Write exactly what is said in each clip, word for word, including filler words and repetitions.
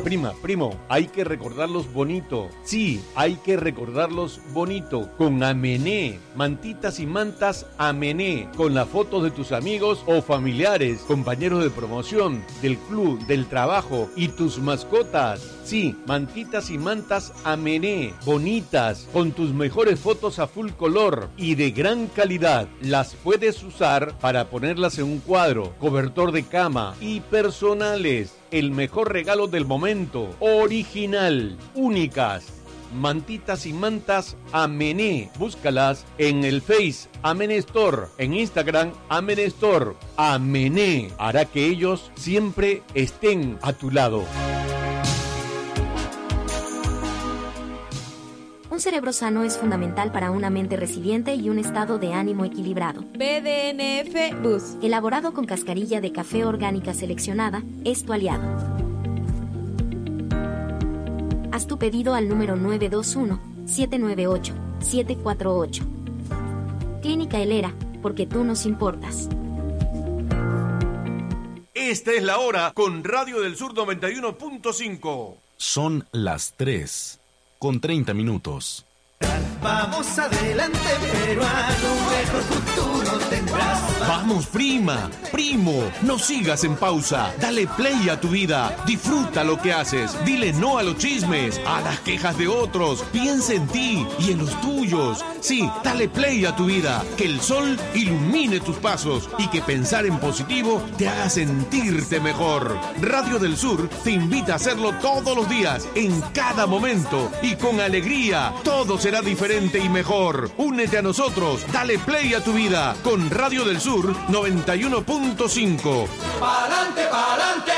Prima, primo, hay que recordarlos bonito. Sí, hay que recordarlos bonito. Con Amené, mantitas y mantas Amené, con la foto de tus amigos o familiares, compañeros de promoción, del club, del trabajo y tus mascotas. Sí, mantitas y mantas Amené, bonitas, con tus mejores fotos a full color y de gran calidad. Las puedes usar para ponerlas en un cuadro, cobertor de cama y personales. El mejor regalo del momento, original, únicas. Mantitas y mantas Amené. Búscalas en el Face Amené Store, en Instagram Amené Store. Amené hará que ellos siempre estén a tu lado. Un cerebro sano es fundamental para una mente resiliente y un estado de ánimo equilibrado. B D N F Bus, elaborado con cascarilla de café orgánica seleccionada, es tu aliado. Haz tu pedido al número nueve dos uno, siete nueve ocho, siete cuatro ocho. Clínica Helera, porque tú nos importas. Esta es la hora con Radio del Sur noventa y uno punto cinco. Son las tres con treinta minutos. Vamos adelante, peruano, un mejor futuro tendrás. Vamos, prima, primo, no sigas en pausa. Dale play a tu vida. Disfruta lo que haces. Dile no a los chismes, a las quejas de otros. Piensa en ti y en los tuyos. Sí, dale play a tu vida. Que el sol ilumine tus pasos y que pensar en positivo te haga sentirte mejor. Radio del Sur te invita a hacerlo todos los días, en cada momento y con alegría. Todo será diferente y mejor. Únete a nosotros. Dale play a tu vida con Radio del Sur noventa y uno punto cinco. ¡Pa'lante, pa'lante!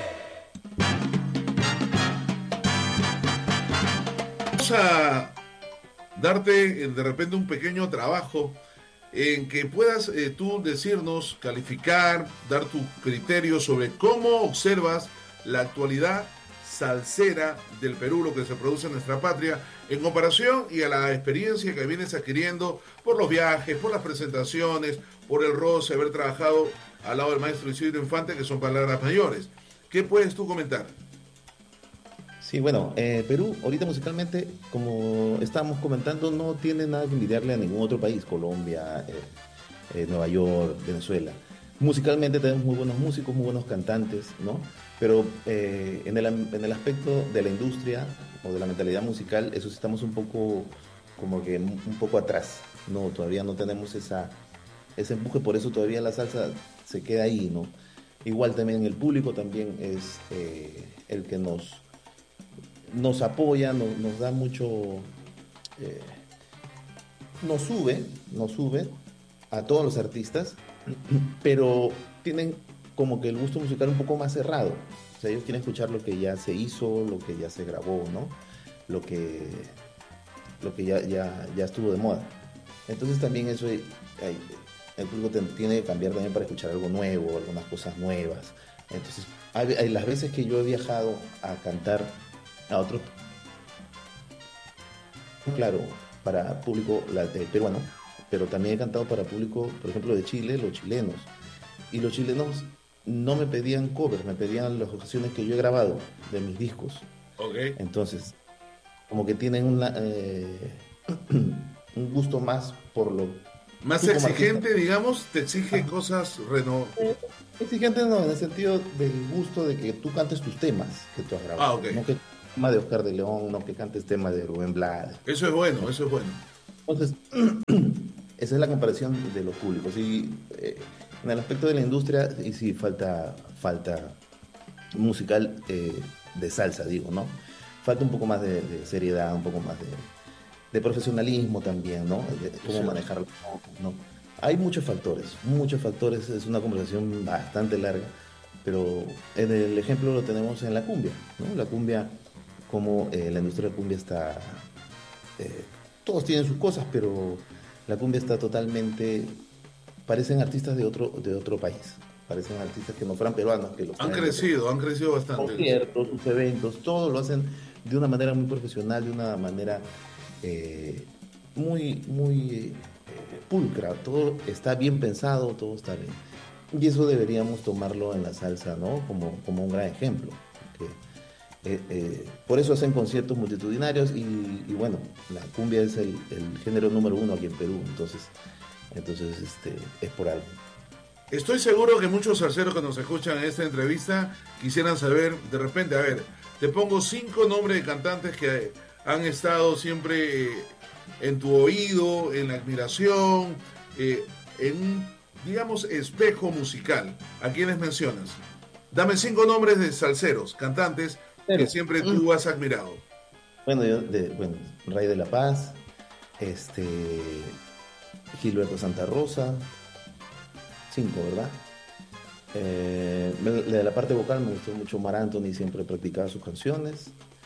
Vamos a darte de repente un pequeño trabajo en que puedas eh, tú decirnos, calificar, dar tu criterio sobre cómo observas la actualidad salsera del Perú, lo que se produce en nuestra patria, en comparación y a la experiencia que vienes adquiriendo por los viajes, por las presentaciones, por el roce, haber trabajado al lado del maestro Isidro Infante, que son palabras mayores. ¿Qué puedes tú comentar? Sí, bueno, eh, Perú ahorita musicalmente, como estábamos comentando, no tiene nada que envidiarle a ningún otro país, Colombia, eh, eh, Nueva York, Venezuela. Musicalmente tenemos muy buenos músicos, muy buenos cantantes, ¿no? Pero eh, en, el, en el aspecto de la industria o de la mentalidad musical, eso sí estamos un poco, como que un poco atrás, ¿no? Todavía no tenemos esa, ese empuje, por eso todavía la salsa se queda ahí, ¿no? Igual también el público también es eh, el que nos, nos apoya, nos, nos da mucho, eh, nos sube, nos sube a todos los artistas, pero tienen como que el gusto musical un poco más cerrado. O sea, ellos quieren escuchar lo que ya se hizo, lo que ya se grabó, ¿no? Lo que, lo que ya, ya, ya estuvo de moda. Entonces también eso, hay, el público tiene que cambiar también para escuchar algo nuevo, algunas cosas nuevas. Entonces, hay, hay las veces que yo he viajado a cantar a otros, claro, para público la, eh, peruano, pero también he cantado para público, por ejemplo, de Chile, los chilenos. Y los chilenos no me pedían covers, me pedían las canciones que yo he grabado de mis discos. Okay. Entonces, como que tienen una, eh, un gusto más por lo... Más exigente, artista, digamos, te exige ah. cosas reno... Eh, exigente no, en el sentido del gusto de que tú cantes tus temas que tú has grabado. Ah, okay. No que tema de Oscar de León, no que cantes tema de Rubén Blades. Eso es bueno, eso es bueno. Entonces, esa es la comparación de los públicos. Y eh, en el aspecto de la industria, y sí, falta, falta musical eh, de salsa, digo, ¿no? Falta un poco más de, de seriedad, un poco más de, de profesionalismo también, ¿no? De cómo sí. manejarlo, ¿no? Hay muchos factores, muchos factores, es una conversación bastante larga, pero en el ejemplo lo tenemos en la cumbia, ¿no? La cumbia, como eh, la industria de la cumbia está... Eh, todos tienen sus cosas, pero la cumbia está totalmente... Parecen artistas de otro, de otro país. Parecen artistas que no fueran peruanos. Que los han crecido, han crecido bastante. Conciertos, sus eventos, todo lo hacen de una manera muy profesional, de una manera eh, muy, muy eh, pulcra. Todo está bien pensado, todo está bien. Y eso deberíamos tomarlo en la salsa, ¿no? Como, como un gran ejemplo. Que Eh, eh, por eso hacen conciertos multitudinarios y, y bueno, la cumbia es el, el género número uno aquí en Perú, entonces, entonces este, es por algo. Estoy seguro que muchos salseros que nos escuchan en esta entrevista quisieran saber, de repente, a ver, te pongo cinco nombres de cantantes que han estado siempre eh, en tu oído, en la admiración, eh, en un, digamos, espejo musical. ¿A quiénes mencionas? Dame cinco nombres de salseros, cantantes que siempre tú has admirado. Bueno, yo, de, bueno, Rey de la Paz, este, Gilberto Santa Rosa, cinco, ¿verdad? Eh, de la parte vocal me gustó mucho Mar Anthony, siempre practicaba sus canciones.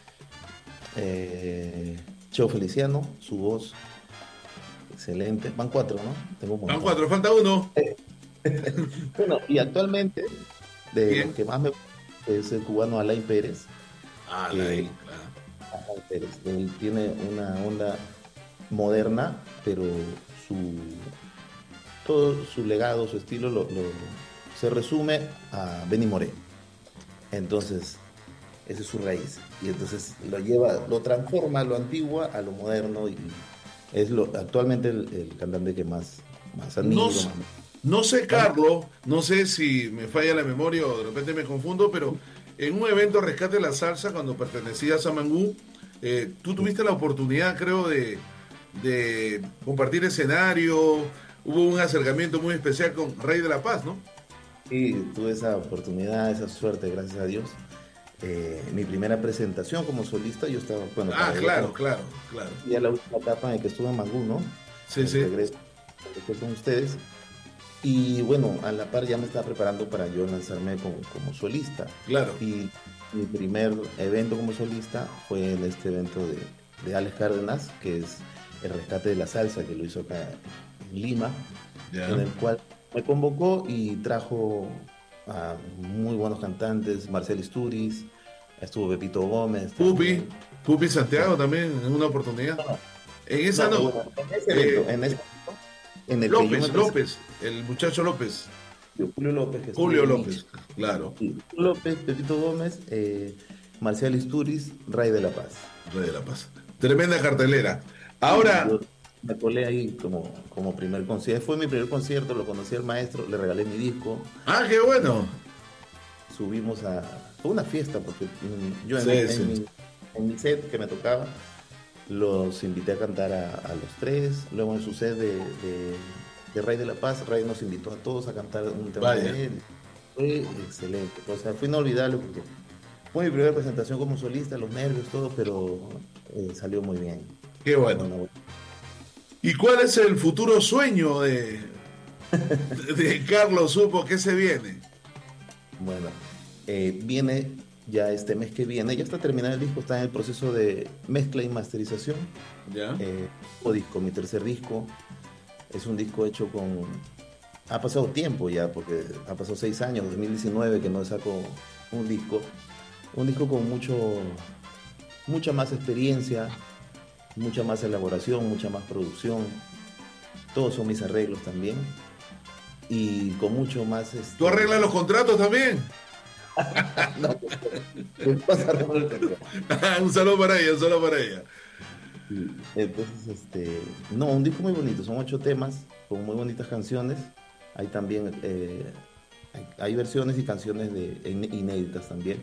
Eh, Cheo Feliciano, su voz, excelente. Van cuatro, ¿no? Tengo un montón. Van cuatro, falta uno. Bueno, y actualmente, de Bien. Lo que más me gusta es el cubano Alain Pérez. Ah, Alain, claro. Alain Pérez. Él tiene una onda moderna, pero su todo su legado, su estilo lo, lo, se resume a Benny Moré. Entonces, esa es su raíz. Y entonces lo lleva, lo transforma lo antiguo a lo moderno y es lo actualmente el, el cantante que más, más admiro. No, más... no sé, Carlos, no sé si me falla la memoria o de repente me confundo, pero en un evento Rescate la Salsa, cuando pertenecías a Mangú, eh, tú tuviste la oportunidad, creo, de, de compartir escenario. Hubo un acercamiento muy especial con Rey de la Paz, ¿no? Sí, tuve esa oportunidad, esa suerte, gracias a Dios. Eh, mi primera presentación como solista, yo estaba... Bueno, ah, claro, claro, claro. Ya la última etapa en la que estuve en Mangú, ¿no? Sí, en sí. Regreso, regreso con ustedes. Y bueno, a la par ya me estaba preparando para yo lanzarme como, como solista. Claro. Y mi primer evento como solista fue en este evento de, de Alex Cárdenas, que es el Rescate de la Salsa, que lo hizo acá en Lima, yeah. En el cual me convocó y trajo a muy buenos cantantes, Marcel Isturiz, estuvo Pepito Gómez. Pupi, Pupi Santiago también en una oportunidad. No, en esa no. no bueno, en ese evento, eh, en ese en el López, que yo me López, el muchacho López. Julio López. Que Julio López, claro. Julio López, Pepito Gómez, eh, Marcial Isturiz, Rey de la Paz. Rey de la Paz. Tremenda cartelera. Ahora... Yo me colé ahí como, como primer concierto. Fue mi primer concierto, lo conocí al maestro, le regalé mi disco. Ah, qué bueno. Subimos a... Fue una fiesta porque yo en, sí, en, sí. Mi, en mi set que me tocaba los invité a cantar a, a los tres. Luego en su set de, de, de Rey de la Paz, Rey nos invitó a todos a cantar un tema Vaya. de él. Fue excelente. O sea, fue inolvidable porque fue mi primera presentación como solista, los nervios, todo, pero eh, salió muy bien. Qué bueno. bueno. ¿Y cuál es el futuro sueño de, de Carlos Supo? ¿Qué se viene? Bueno, eh, viene ya este mes que viene, ya está terminado el disco, está en el proceso de mezcla y masterización. Ya. Eh, o disco, mi tercer disco. Es un disco hecho con... Ha pasado tiempo ya, porque ha pasado seis años, dos mil diecinueve que no saco un disco. Un disco con mucho, mucha más experiencia, mucha más elaboración, mucha más producción. Todos son mis arreglos también. Y con mucho más... Este... ¿Tú arreglas los contratos también? No, pues, un saludo para ella, un saludo para ella. Sí, entonces, este... No, un disco muy bonito. Son ocho temas con muy bonitas canciones. Hay también... Eh, hay, hay versiones y canciones de, inéditas también.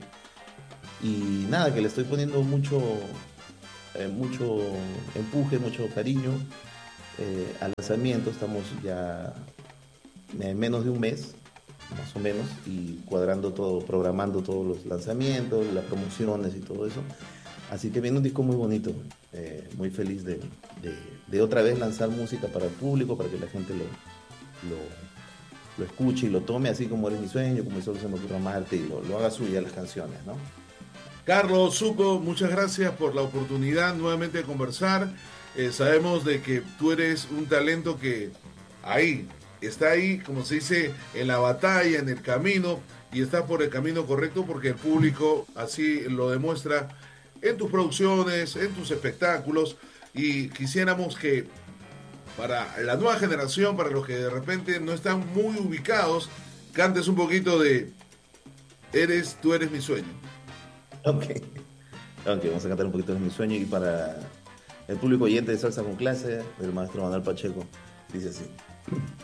Y nada, que le estoy poniendo mucho... Eh, mucho empuje, mucho cariño eh, al lanzamiento. Estamos ya en menos de un mes, más o menos, y cuadrando todo, programando todos los lanzamientos, las promociones y todo eso. Así que viene un disco muy bonito, eh, muy feliz de, de, de otra vez lanzar música para el público, para que la gente lo, lo, lo escuche y lo tome, así como Eres mi sueño, como Solo se me ocurre amarte, y lo, lo haga suya las canciones, ¿no? Carlos Supo, muchas gracias por la oportunidad nuevamente de conversar. Eh, sabemos de que tú eres un talento que ahí, está ahí, como se dice, en la batalla, en el camino, y está por el camino correcto porque el público así lo demuestra en tus producciones, en tus espectáculos, y quisiéramos que para la nueva generación, para los que de repente no están muy ubicados, cantes un poquito de Eres, tú eres mi sueño. Ok. Ok, vamos a cantar un poquito de Mi Sueño y para el público oyente de Salsa con Clase del maestro Manuel Pacheco. Dice así.